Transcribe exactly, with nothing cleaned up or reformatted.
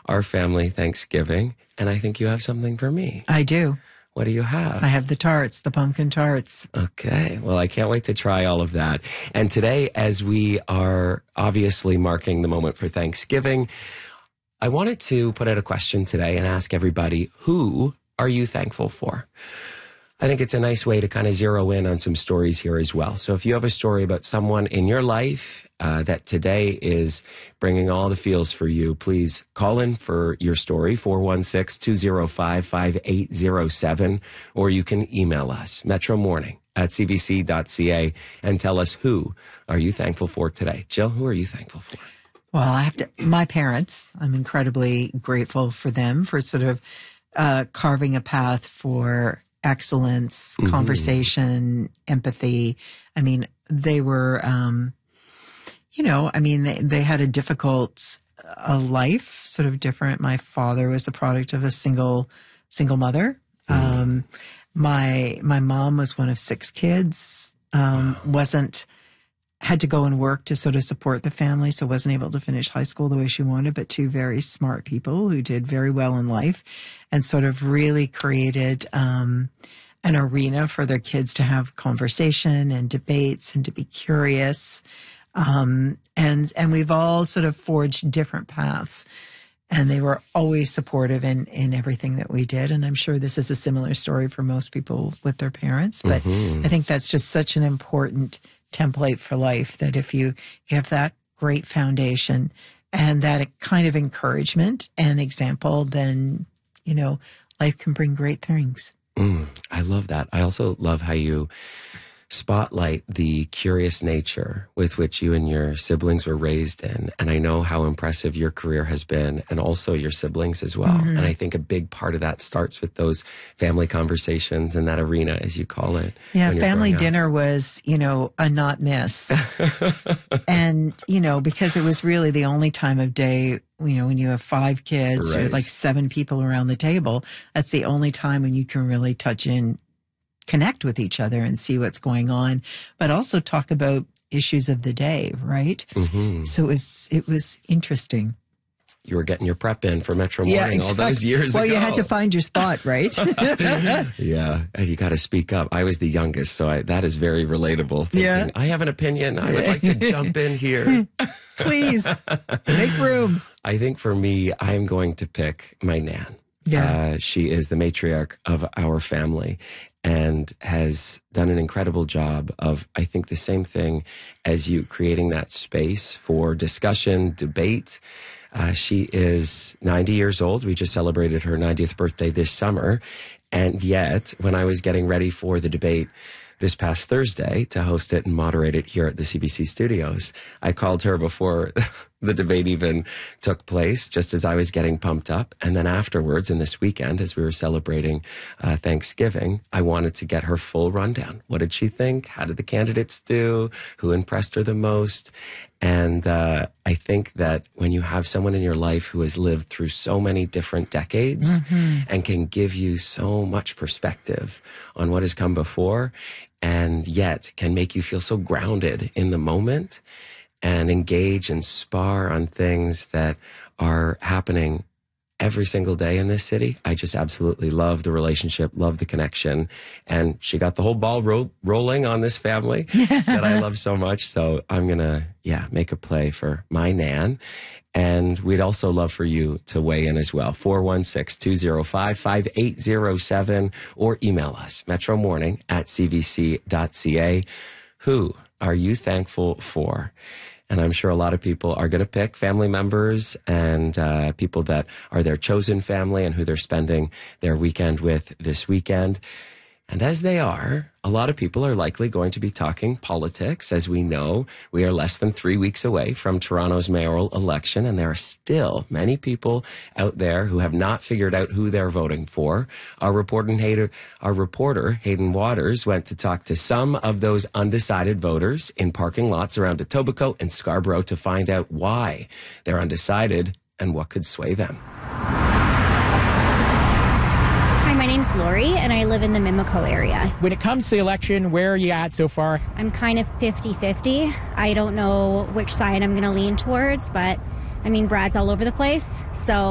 our family Thanksgiving, and I think you have something for me. I do. What do you have? I have the tarts, the pumpkin tarts. Okay. Well, I can't wait to try all of that. And today, as we are obviously marking the moment for Thanksgiving, I wanted to put out a question today and ask everybody, who are you thankful for? I think it's a nice way to kind of zero in on some stories here as well. So if you have a story about someone in your life uh, that today is bringing all the feels for you, please call in for your story, four one six, two zero five, five eight zero seven, or you can email us, Metro Morning at c b c dot c a, and tell us who are you thankful for today. Jill, who are you thankful for? Well, I have to, my parents, I'm incredibly grateful for them for sort of uh, carving a path for excellence, mm-hmm. conversation, empathy. I mean, they were, um, you know, I mean, they, they had a difficult uh, life, sort of different. My father was the product of a single, single mother. Mm. Um, my, my mom was one of six kids, um, wow. wasn't, had to go and work to sort of support the family, so wasn't able to finish high school the way she wanted, but two very smart people who did very well in life and sort of really created um, an arena for their kids to have conversation and debates and to be curious. Um, and, and we've all sort of forged different paths. And they were always supportive in, in everything that we did. And I'm sure this is a similar story for most people with their parents. But mm-hmm. I think that's just such an important template for life, that if you, you have that great foundation and that kind of encouragement and example, then, you know, life can bring great things. Mm, I love that. I also love how you spotlight the curious nature with which you and your siblings were raised in. And I know how impressive your career has been, and also your siblings as well. Mm-hmm. And I think a big part of that starts with those family conversations and that arena, as you call it. Yeah, family dinner was, you know, a not miss. And, you know, because it was really the only time of day, you know, when you have five kids right. or like seven people around the table, that's the only time when you can really touch in, connect with each other and see what's going on, but also talk about issues of the day, right? Mm-hmm. So it was, it was interesting. You were getting your prep in for Metro Morning yeah, exactly. all those years well, ago. Well, you had to find your spot, right? Yeah, and you got to speak up. I was the youngest, so I, that is very relatable. Thinking, yeah. I have an opinion. I would like to jump in here. Please, make room. I think for me, I'm going to pick my Nan. Yeah. Uh, she is the matriarch of our family and has done an incredible job of, I think, the same thing as you, creating that space for discussion, debate. Uh, she is ninety years old. We just celebrated her ninetieth birthday this summer. And yet, when I was getting ready for the debate this past Thursday to host it and moderate it here at the C B C studios, I called her before the debate even took place, just as I was getting pumped up. And then afterwards, and this weekend, as we were celebrating uh, Thanksgiving, I wanted to get her full rundown. What did she think? How did the candidates do? Who impressed her the most? And uh, I think that when you have someone in your life who has lived through so many different decades mm-hmm. and can give you so much perspective on what has come before, and yet can make you feel so grounded in the moment and engage and spar on things that are happening every single day in this city. I just absolutely love the relationship, love the connection. And she got the whole ball ro- rolling on this family that I love so much. So I'm going to, yeah, make a play for my Nan. And we'd also love for you to weigh in as well. four one six, two zero five, five eight zero seven, or email us, metromorning at c b c dot c a. Who are you thankful for? And I'm sure a lot of people are going to pick family members and uh, people that are their chosen family and who they're spending their weekend with this weekend. And as they are, a lot of people are likely going to be talking politics. As we know, we are less than three weeks away from Toronto's mayoral election, and there are still many people out there who have not figured out who they're voting for. Our reporter, our reporter Hayden Waters, went to talk to some of those undecided voters in parking lots around Etobicoke and Scarborough to find out why they're undecided and what could sway them. My name's Lori, and I live in the Mimico area. When it comes to the election, where are you at so far? I'm kind of fifty-fifty. I don't know which side I'm going to lean towards, but, I mean, Brad's all over the place, so